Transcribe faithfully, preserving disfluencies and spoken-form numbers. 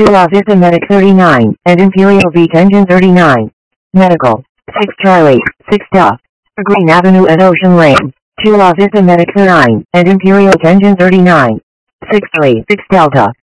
Chula Vista Medic thirty-nine, and Imperial Beach Engine thirty-nine. Medical. six Charlie, six Duff. Green Avenue at Ocean Lane. Chula Vista Medic thirty-nine, and Imperial Engine thirty-nine. six three, six Delta.